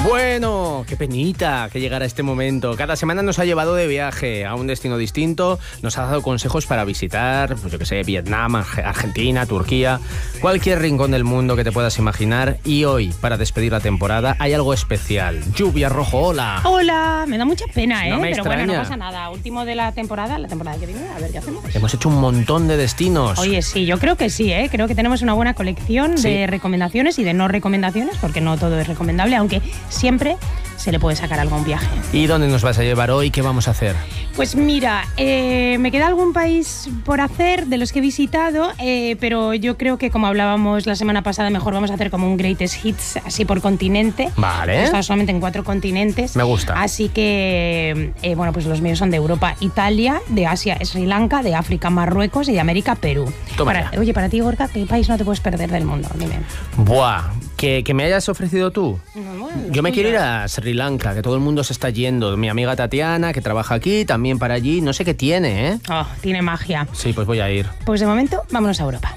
Bueno, qué penita que llegara este momento. Cada semana nos ha llevado de viaje a un destino distinto, nos ha dado consejos para visitar, pues yo que sé, Vietnam, Argentina, Turquía, cualquier rincón del mundo que te puedas imaginar. Y hoy, para despedir la temporada, hay algo especial. Lluvia Rojo, hola. Hola, me da mucha pena, No me pero extraña. bueno, no pasa nada. Último de la temporada que viene, a ver qué hacemos. Hemos hecho un montón de destinos. Oye, sí, yo creo que sí, creo que tenemos una buena colección de recomendaciones y de no recomendaciones, porque no todo es recomendable, aunque siempre se le puede sacar algo a un viaje. ¿Y dónde nos vas a llevar hoy? ¿Qué vamos a hacer? Pues mira, me queda algún país por hacer de los que he visitado, pero yo creo que, como hablábamos la semana pasada, mejor vamos a hacer como un greatest hits, así por continente. Vale. He estado solamente en 4 continentes. Me gusta. Así que, bueno, pues los míos son de Europa, Italia, de Asia, Sri Lanka, de África, Marruecos y de América, Perú. Toma ya. Oye, para ti, Gorka, ¿qué país no te puedes perder del mundo? Dime. Buah, que me hayas ofrecido tú. Bueno, Yo me quiero ir a Sri Lanka, que todo el mundo se está yendo. Mi amiga Tatiana, que trabaja aquí, también para allí. No sé qué tiene, ¿eh? Oh, tiene magia. Sí, pues voy a ir. Pues de momento, vámonos a Europa.